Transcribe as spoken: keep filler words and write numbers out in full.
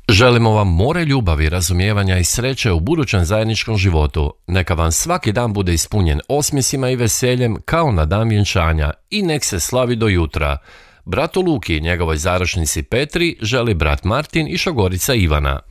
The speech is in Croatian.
Želimo vam more ljubavi, razumijevanja i sreće u budućem zajedničkom životu. Neka vam svaki dan bude ispunjen osmjesima i veseljem kao na dan vjenčanja i nek se slavi do jutra. Bratu Luki i njegovoj zaručnici Petri želi brat Martin i šogorica Ivana.